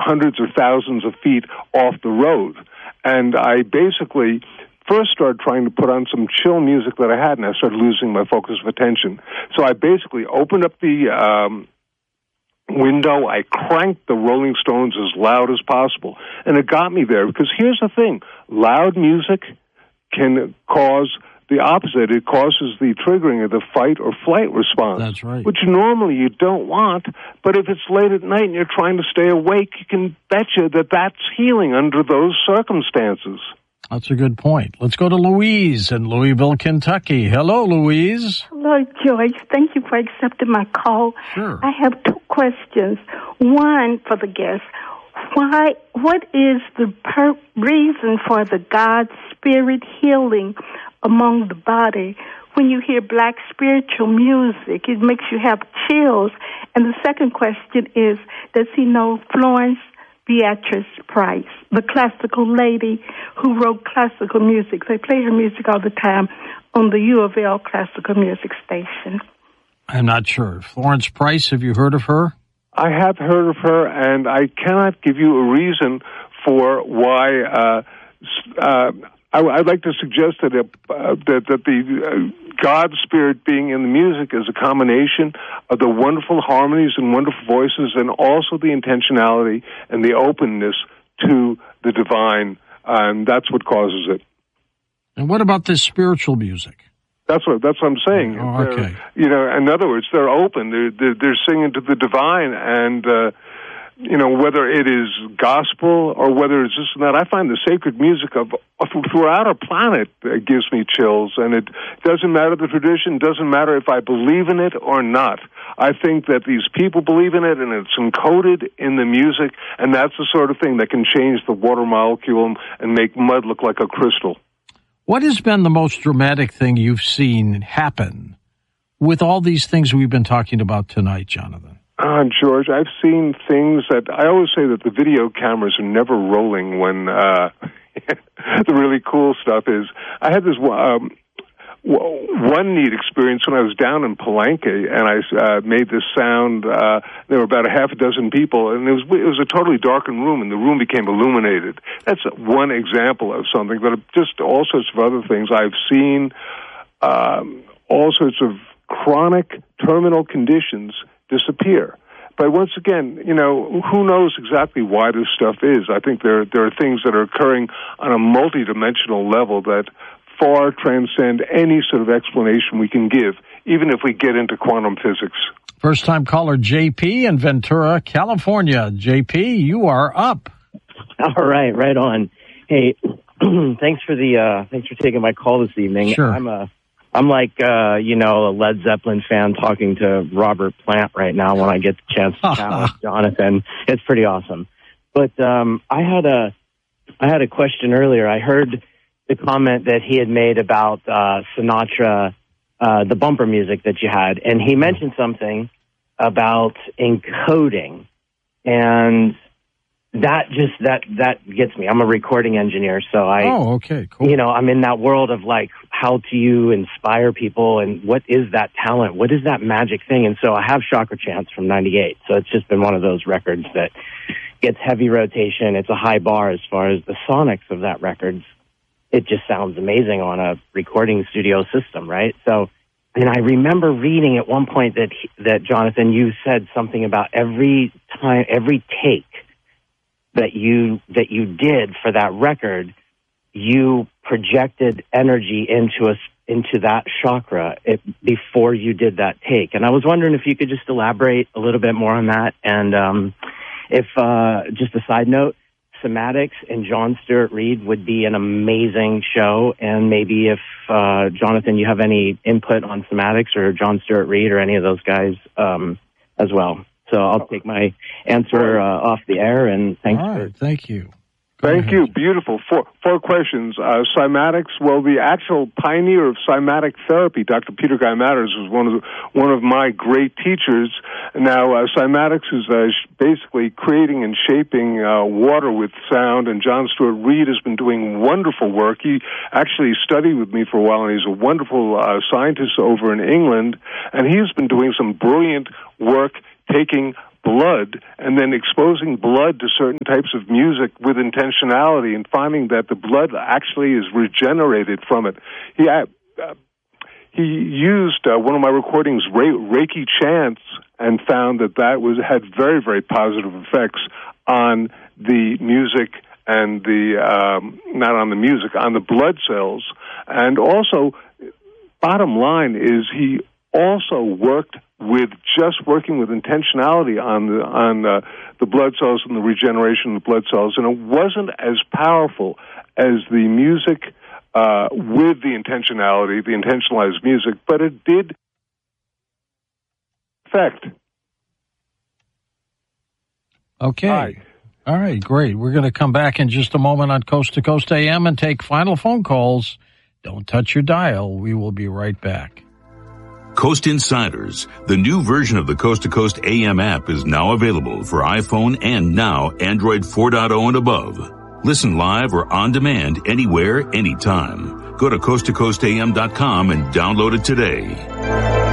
hundreds or thousands of feet off the road. And I basically first started trying to put on some chill music that I had, and I started losing my focus of attention. So I basically opened up the window, I cranked the Rolling Stones as loud as possible, and it got me there, because here's the thing, loud music can cause the opposite. It causes the triggering of the fight or flight response. That's right. Which normally you don't want, but if it's late at night and you're trying to stay awake, you can betcha that that's healing under those circumstances. That's a good point. Let's go to Louise in Louisville, Kentucky. Hello, Louise. Hello, George. Thank you for accepting my call. Sure. I have two questions. One for the guest. What is the reason for the God Spirit healing among the body? When you hear black spiritual music, it makes you have chills. And the second question is, does he know Florence Beatrice Price, the classical lady who wrote classical music? They play her music all the time on the U of L classical music station. I'm not sure. Florence Price, have you heard of her? I have heard of her, and I cannot give you a reason for why. I'd like to suggest that the God Spirit being in the music is a combination of the wonderful harmonies and wonderful voices, and also the intentionality and the openness to the divine, and that's what causes it. And what about this spiritual music? That's what I'm saying. Oh, okay. In other words, they're open. They're singing to the divine, and whether it is gospel or whether it's this and that. I find the sacred music of throughout our planet gives me chills, and it doesn't matter the tradition. Doesn't matter if I believe in it or not. I think that these people believe in it, and it's encoded in the music, and that's the sort of thing that can change the water molecule and make mud look like a crystal. What has been the most dramatic thing you've seen happen with all these things we've been talking about tonight, Jonathan? George, I've seen things that I always say that the video cameras are never rolling when the really cool stuff is. I had this one neat experience when I was down in Palenque, and I made this sound. There were about a half a dozen people, and it was a totally darkened room, and the room became illuminated. That's one example of something, but just all sorts of other things. I've seen all sorts of chronic terminal conditions disappear. But once again, who knows exactly why this stuff is? I think there are things that are occurring on a multidimensional level that far transcend any sort of explanation we can give, even if we get into quantum physics. First-time caller JP in Ventura, California. JP, you are up. All right, right on. Hey, thanks for taking my call this evening. Sure. I'm like a Led Zeppelin fan talking to Robert Plant right now when I get the chance to chat with Jonathan. It's pretty awesome. But I had a question earlier. I heard the comment that he had made about Sinatra, the bumper music that you had, and he mentioned something about encoding, and that gets me. I'm a recording engineer, so okay, cool. I'm in that world of like, how do you inspire people, and what is that talent? What is that magic thing? And so I have Chakra Chants from '98, so it's just been one of those records that gets heavy rotation. It's a high bar as far as the sonics of that record. It just sounds amazing on a recording studio system, right? So, and I remember reading at one point that Jonathan, you said something about every take that you did for that record, you projected energy into that chakra before you did that take. And I was wondering if you could just elaborate a little bit more on that. And if just a side note, Somatics and John Stewart Reed would be an amazing show. And maybe if, Jonathan, you have any input on Somatics or John Stewart Reed or any of those guys as well. So I'll take my answer off the air, and thanks. All right, thank you. Thank you. Beautiful. Four questions. Cymatics. Well, the actual pioneer of cymatic therapy, Dr. Peter Guy Matters, was one of my great teachers. Now, cymatics is basically creating and shaping water with sound, and John Stewart Reed has been doing wonderful work. He actually studied with me for a while, and he's a wonderful scientist over in England, and he's been doing some brilliant work taking blood and then exposing blood to certain types of music with intentionality and finding that the blood actually is regenerated from it. He used one of my recordings, Reiki chants, and found that had very, very positive effects on the music and not on the music, on the blood cells. And also, bottom line is he also working with intentionality on the blood cells and the regeneration of the blood cells, and it wasn't as powerful as the music with the intentionality, the intentionalized music, but it did affect. Okay. Hi. All right, great. We're going to come back in just a moment on Coast to Coast AM and take final phone calls. Don't touch your dial. We will be right back. Coast Insiders, the new version of the Coast to Coast AM app, is now available for iPhone and now Android 4.0 and above. Listen live or on demand anywhere, anytime. Go to coasttocoastam.com and download it today.